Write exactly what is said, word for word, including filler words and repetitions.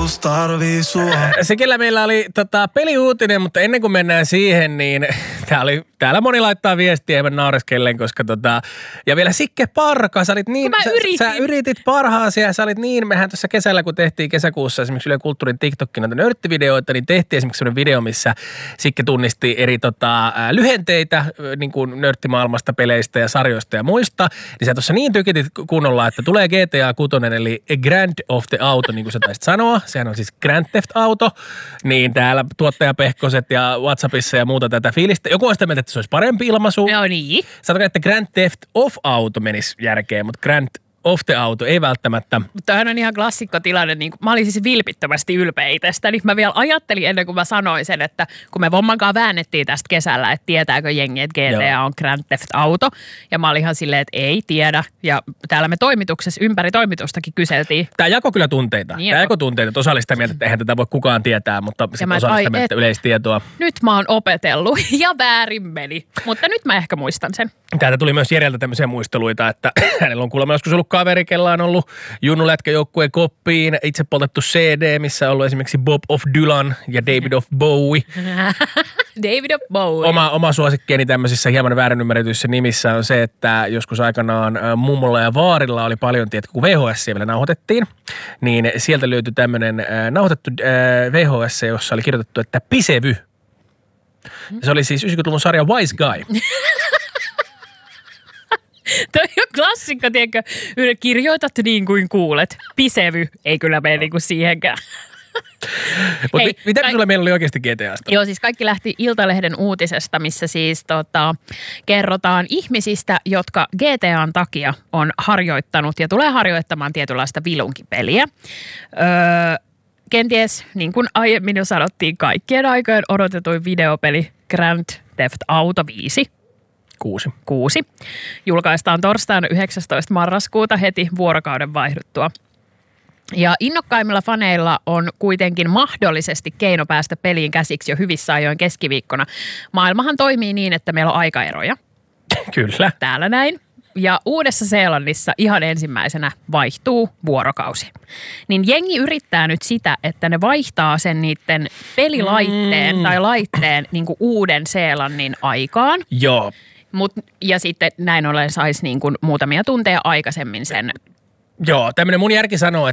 totuus tarvii sua. Sekillä meillä oli tota, peliuutinen, mutta ennen kuin mennään siihen, niin tää oli, täällä moni laittaa viestiä ja mä naureskellen, koska tota, ja vielä Sikke Parka, sä olit niin, mä sä, yritin. sä yritit parhaasi ja sä olit niin, mehän tuossa kesällä, kun tehtiin kesäkuussa esimerkiksi Yle Kulttuurin TikTokkin näitä nörttivideoita, niin tehtiin esimerkiksi sellainen video, missä Sikke tunnisti eri tota, lyhenteitä niin kuin nörttimaailmasta, peleistä ja sarjoista ja muista, niin sä tuossa niin tykitit kunnolla, että tulee G T A kuusi, eli Grand of the Auto, niin kuin sä taisit sanoa. Sehän on siis Grand Theft Auto. Niin täällä tuottajapehkoset ja WhatsAppissa ja muuta tätä fiilistä. Joku on sitä mieltä, että se olisi parempi ilmaisu. No niin. Sanotaan, että Grand Theft of Auto menisi järkeen, mutta Grand of the Auto ei välttämättä. Mutta tämähän on ihan klassikkotilanne. Niin mä olin siis vilpittömästi ylpeä itsestäni. Mä vielä ajattelin ennen kuin mä sanoin sen, että kun me Vommankaan väännettiin tästä kesällä, että tietääkö jengi, että G T A on Grand Theft Auto. Ja mä olin ihan silleen, että ei tiedä. Ja täällä me toimituksessa ympäri toimitustakin kyseltiin. Tämä jako kyllä tunteita. Niin Tämä jako tunteita. Että osa oli sitä mieltä, että eihän tätä voi kukaan tietää, mutta sitten osa oli sitä mieltä, että yleistietoa. Nyt mä oon opetellut ja väärin meni. Mutta nyt mä ehkä muistan sen. Täältä tuli myös Jereltä tämmöisiä muisteluita, että hänellä on kuulemma joskus ollut kaveri, kella on ollut junnulätkäjoukkueen koppiin, itse poltettu C D, missä on ollut esimerkiksi Bob of Dylan ja David of Bowie. David of Bowie. Oma, oma suosikkieni tämmöisissä hieman väärin ymmärretyissä nimissä on se, että joskus aikanaan mummolla ja vaarilla oli paljon, tiedätkö, kun V H S vielä nauhoitettiin, niin sieltä löytyi tämmöinen nauhoitettu V H S, jossa oli kirjoitettu, että pisevy. Se oli siis yhdeksänkymmentäluvun sarja Wise Guy. Toi on klassikko, tiedätkö? Kirjoitat niin kuin kuulet. Pisevy ei kyllä mene niin kuin siihenkään. Mutta mit, mitä kaik- sulle meillä oli oikeasti G T A:sta? Joo, siis kaikki lähti Iltalehden uutisesta, missä siis tota, kerrotaan ihmisistä, jotka G T A:n takia on harjoittanut ja tulee harjoittamaan tietynlaista vilunkipeliä. Öö, kenties, niin kuin aiemmin jo sanottiin, kaikkien aikojen odotetuin videopeli Grand Theft Auto viisi. Kuusi. Kuusi. Julkaistaan torstaina yhdeksästoista marraskuuta heti vuorokauden vaihduttua. Ja innokkaimmilla faneilla on kuitenkin mahdollisesti keino päästä peliin käsiksi jo hyvissä ajoin keskiviikkona. Maailmahan toimii niin, että meillä on aikaeroja. Kyllä. Täällä näin. Ja Uudessa-Seelannissa ihan ensimmäisenä vaihtuu vuorokausi. Niin jengi yrittää nyt sitä, että ne vaihtaa sen niiden pelilaitteen mm. tai laitteen niin kuin Uuden-Seelannin aikaan. Joo. Mut, ja sitten näin ollen saisi niin kuin muutamia tunteja aikaisemmin sen. Joo, tämmöinen mun järki sanoo, että